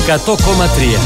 100,3.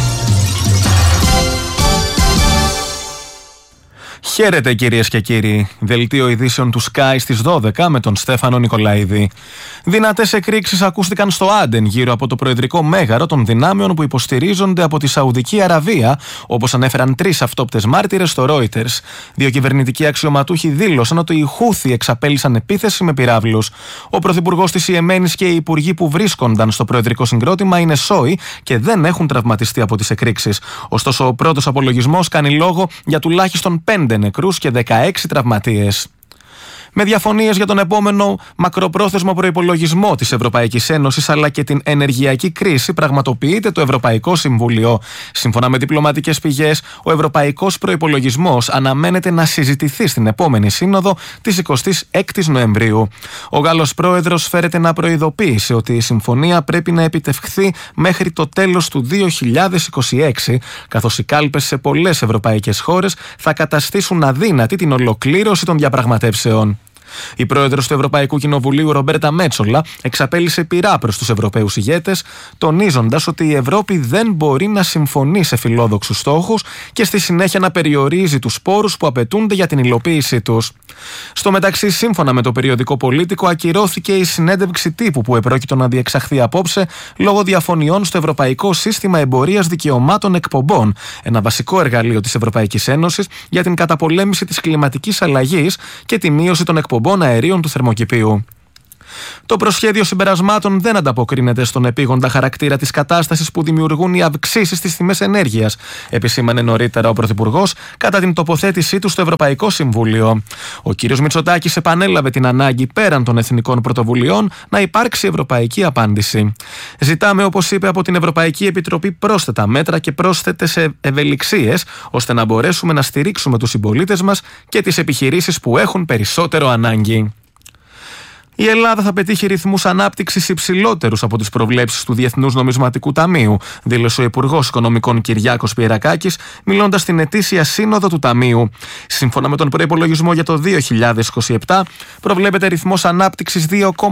Χαίρετε κυρίες και κύριοι. Δελτίο ειδήσεων του Sky στις 12 με τον Στέφανο Νικολαίδη. Δυνατές εκρήξεις ακούστηκαν στο Άντεν γύρω από το προεδρικό μέγαρο των δυνάμεων που υποστηρίζονται από τη Σαουδική Αραβία, όπως ανέφεραν 3 αυτόπτες μάρτυρες στο Reuters. 2 κυβερνητικοί αξιωματούχοι δήλωσαν ότι οι Χούθι εξαπέλυσαν επίθεση με πυράβλους. Ο πρωθυπουργός της Ιεμένης και οι υπουργοί που βρίσκονταν στο προεδρικό συγκρότημα είναι σόι και δεν έχουν τραυματιστεί από τις εκρήξεις. Ωστόσο, ο πρώτος απολογισμός κάνει λόγο για τουλάχιστον 5 νεκρούς και 16 τραυματίες. Με διαφωνίες για τον επόμενο μακροπρόθεσμο προϋπολογισμό της Ευρωπαϊκής Ένωσης αλλά και την ενεργειακή κρίση πραγματοποιείται το Ευρωπαϊκό Συμβούλιο. Σύμφωνα με διπλωματικές πηγές, ο ευρωπαϊκός προϋπολογισμός αναμένεται να συζητηθεί στην επόμενη σύνοδο της 26ης Νοεμβρίου. Ο Γάλλος πρόεδρος φέρεται να προειδοποίησε ότι η συμφωνία πρέπει να επιτευχθεί μέχρι το τέλος του 2026, καθώς οι κάλπες σε πολλές ευρωπαϊκές χώρες θα καταστήσουν αδύνατη την ολοκλήρωση των διαπραγματεύσεων. Η πρόεδρος του Ευρωπαϊκού Κοινοβουλίου, Ρομπέρτα Μέτσολα, εξαπέλυσε πυρά προς τους Ευρωπαίους ηγέτες, τονίζοντας ότι η Ευρώπη δεν μπορεί να συμφωνεί σε φιλόδοξους στόχους και στη συνέχεια να περιορίζει τους πόρους που απαιτούνται για την υλοποίησή τους. Στο μεταξύ, σύμφωνα με το περιοδικό Πολίτικο, ακυρώθηκε η συνέντευξη τύπου που επρόκειτο να διεξαχθεί απόψε λόγω διαφωνιών στο Ευρωπαϊκό Σύστημα Εμπορίας Δικαιωμάτων Εκπομπών, ένα βασικό εργαλείο της Ευρωπαϊκής Ένωσης για την καταπολέμηση της κλιματικής αλλαγής και τη μείωση των εκπομπών αερίων του θερμοκηπίου. Το προσχέδιο συμπερασμάτων δεν ανταποκρίνεται στον επίγοντα χαρακτήρα της κατάστασης που δημιουργούν οι αυξήσεις στις τιμές ενέργειας, επισήμανε νωρίτερα ο Πρωθυπουργός κατά την τοποθέτησή του στο Ευρωπαϊκό Συμβούλιο. Ο κ. Μητσοτάκης επανέλαβε την ανάγκη πέραν των εθνικών πρωτοβουλειών να υπάρξει ευρωπαϊκή απάντηση. Ζητάμε, όπως είπε, από την Ευρωπαϊκή Επιτροπή πρόσθετα μέτρα και πρόσθετες ευελιξίες, ώστε να μπορέσουμε να στηρίξουμε τους συμπολίτες μας και τις επιχειρήσεις που έχουν περισσότερο ανάγκη. Η Ελλάδα θα πετύχει ρυθμούς ανάπτυξης υψηλότερους από τις προβλέψεις του Διεθνούς Νομισματικού Ταμείου, δήλωσε ο Υπουργός Οικονομικών Κυριάκος Πιερακάκης, μιλώντας στην ετήσια σύνοδο του Ταμείου. Σύμφωνα με τον προϋπολογισμό για το 2027, προβλέπεται ρυθμός ανάπτυξης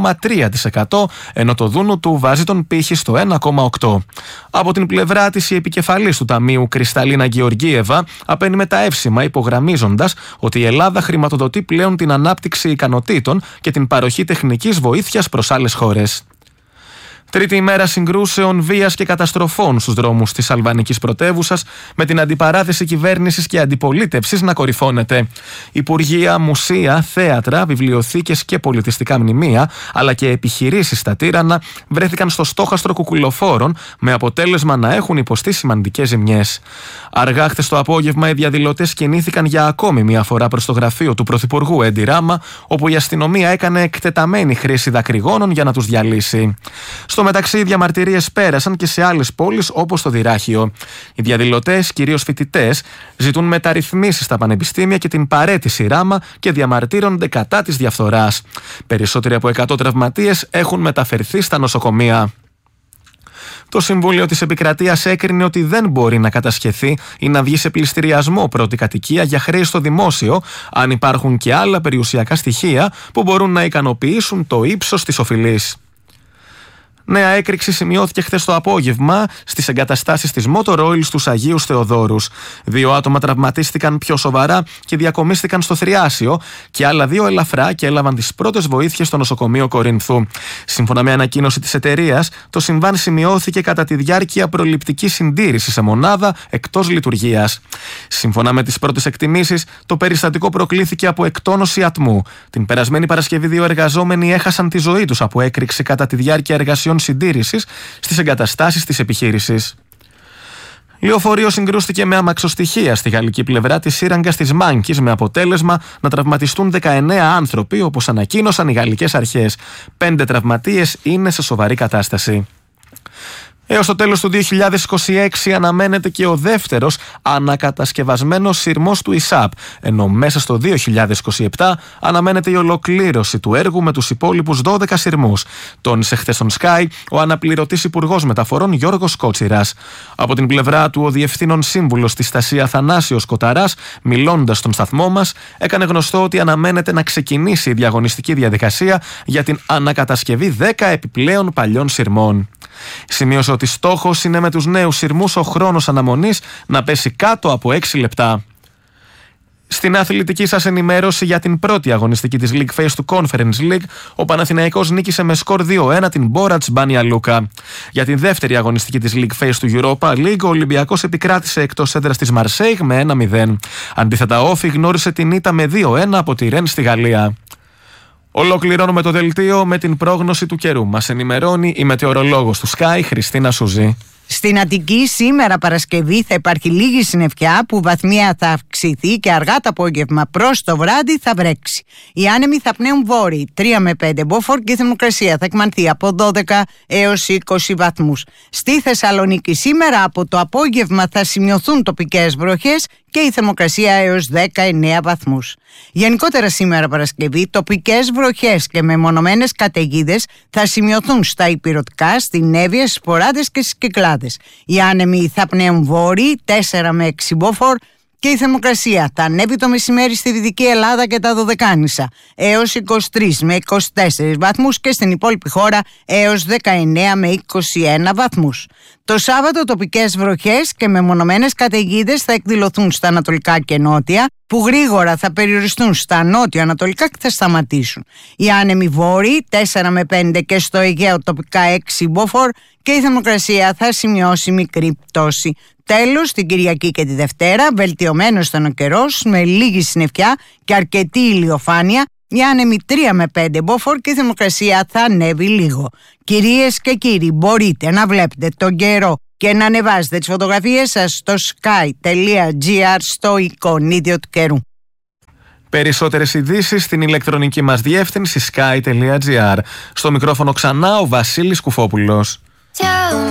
2,3%, ενώ το δούνο του βάζει τον πύχη στο 1,8%. Από την πλευρά της, η επικεφαλής του Ταμείου, Κρυσταλίνα Γεωργίεβα, απαίνει με τα εύσημα, υπογραμμίζοντας ότι η Ελλάδα χρηματοδοτεί πλέον την ανάπτυξη ικανοτήτων και την παροχή τεχνικής βοήθειας προς άλλες χώρες. Τρίτη ημέρα συγκρούσεων, βίας και καταστροφών στους δρόμους της αλβανικής πρωτεύουσας, με την αντιπαράθεση κυβέρνησης και αντιπολίτευσης να κορυφώνεται. Υπουργεία, μουσεία, θέατρα, βιβλιοθήκες και πολιτιστικά μνημεία, αλλά και επιχειρήσεις στα Τύρανα, βρέθηκαν στο στόχαστρο κουκουλοφόρων, με αποτέλεσμα να έχουν υποστεί σημαντικές ζημιές. Αργά χθες το απόγευμα, οι διαδηλωτές κινήθηκαν για ακόμη μια φορά προς το γραφείο του Πρωθυπουργού Έντι Ράμα, όπου η αστυνομία έκανε εκτεταμένη χρήση δακρυγόνων για να τους διαλύσει. Στο μεταξύ, οι διαμαρτυρίες πέρασαν και σε άλλες πόλεις όπως το Δυράχιο. Οι διαδηλωτές, κυρίως φοιτητές, ζητούν μεταρρυθμίσεις στα πανεπιστήμια και την παραίτηση Ράμα και διαμαρτύρονται κατά της διαφθοράς. Περισσότεροι από 100 τραυματίες έχουν μεταφερθεί στα νοσοκομεία. Το Συμβούλιο της Επικρατείας έκρινε ότι δεν μπορεί να κατασχεθεί ή να βγει σε πληστηριασμό πρώτη κατοικία για χρέη στο δημόσιο, αν υπάρχουν και άλλα περιουσιακά στοιχεία που μπορούν να ικανοποιήσουν το ύψος της οφειλής. Νέα έκρηξη σημειώθηκε χθες το απόγευμα στις εγκαταστάσεις της Motor Oil στους Αγίους Θεοδόρους. 2 άτομα τραυματίστηκαν πιο σοβαρά και διακομίστηκαν στο Θριάσιο και άλλα 2 ελαφρά και έλαβαν τις πρώτες βοήθειες στο νοσοκομείο Κορινθού. Σύμφωνα με ανακοίνωση της εταιρείας, το συμβάν σημειώθηκε κατά τη διάρκεια προληπτικής συντήρησης σε μονάδα εκτός λειτουργίας. Σύμφωνα με τις πρώτες εκτιμήσεις, το περιστατικό προκλήθηκε από εκτόνωση ατμού. Την περασμένη Παρασκευή, 2 εργαζόμενοι έχασαν τη ζωή τους από έκρηξη κατά τη διάρκεια εργασιών συντήρησης στις εγκαταστάσεις της επιχείρησης. Λεωφορείο συγκρούστηκε με αμαξοστοιχεία στη γαλλική πλευρά της σύραγγας της Μάνκης, με αποτέλεσμα να τραυματιστούν 19 άνθρωποι, όπως ανακοίνωσαν οι γαλλικές αρχές. 5 τραυματίες είναι σε σοβαρή κατάσταση. Έως το τέλος του 2026 αναμένεται και ο δεύτερος ανακατασκευασμένος σειρμός του ΙΣΑΠ, ενώ μέσα στο 2027 αναμένεται η ολοκλήρωση του έργου με τους υπόλοιπους 12 σειρμούς. Τόνισε χθες στον Sky ο αναπληρωτής υπουργός μεταφορών Γιώργος Κότσιρας. Από την πλευρά του, ο διευθύνων σύμβουλος της Στασία Θανάσιος Κοταράς, μιλώντας στον σταθμό μας, έκανε γνωστό ότι αναμένεται να ξεκινήσει η διαγωνιστική διαδικασία για την ανακατασκευή 10 επιπλέον παλιών σειρμών. Σημείωσε ότι ότι στόχος είναι με τους νέους σειρμούς ο χρόνος αναμονής να πέσει κάτω από 6 λεπτά. Στην αθλητική σας ενημέρωση για την πρώτη αγωνιστική της League Phase του Conference League, ο Παναθηναϊκός νίκησε με σκορ 2-1 την Μπόρατς Μπάνια Λούκα. Για την δεύτερη αγωνιστική της League Phase του Europa League, ο Ολυμπιακός επικράτησε εκτός έδρας της Μαρσέιγ με 1-0. Αντίθετα, ο Όφι γνώρισε την ήττα με 2-1 από τη Ρεν στη Γαλλία. Ολοκληρώνουμε το δελτίο με την πρόγνωση του καιρού. Μας ενημερώνει η μετεωρολόγος του Sky, Χριστίνα Σουζή. Στην Αττική σήμερα Παρασκευή θα υπάρχει λίγη συννεφιά που βαθμία θα αυξηθεί και αργά το απόγευμα προς το βράδυ θα βρέξει. Οι άνεμοι θα πνέουν βόρειοι 3 με 5 μποφόρ και η θερμοκρασία θα εκμανθεί από 12 έως 20 βαθμούς. Στη Θεσσαλονίκη σήμερα από το απόγευμα θα σημειωθούν τοπικές βροχές και η θερμοκρασία έως 19 βαθμούς. Γενικότερα σήμερα Παρασκευή τοπικές βροχές και μεμονωμένες καταιγίδες θα σημειωθούν στα ηπειρωτικά, στην Εύβοια, στις Ποράδες και στις Κυκλάδες. Οι άνεμοι θα πνέουν βόρειοι 4 με 6 μποφόρ και η θερμοκρασία θα ανέβει το μεσημέρι στη Δυτική Ελλάδα και τα Δωδεκάνησα έως 23 με 24 βαθμούς και στην υπόλοιπη χώρα έως 19 με 21 βαθμούς. Το Σάββατο τοπικές βροχές και μεμονωμένες καταιγίδες θα εκδηλωθούν στα ανατολικά και νότια, που γρήγορα θα περιοριστούν στα νότιο-ανατολικά και θα σταματήσουν. Οι άνεμοι βόρειοι 4 με 5 και στο Αιγαίο τοπικά 6 μποφόρ και η θερμοκρασία θα σημειώσει μικρή πτώση. Τέλος, την Κυριακή και τη Δευτέρα, βελτιωμένος ήταν ο καιρός με λίγη συννεφιά και αρκετή ηλιοφάνεια. Οι άνεμοι 3 με 5 μποφόρ και η θερμοκρασία θα ανέβει λίγο. Κυρίες και κύριοι, μπορείτε να βλέπετε τον καιρό και να ανεβάζετε τις φωτογραφίες σας στο sky.gr στο εικονίδιο του καιρού. Περισσότερες ειδήσεις στην ηλεκτρονική μας διεύθυνση sky.gr. Στο μικρόφωνο ξανά ο Βασίλης Κουφόπουλος.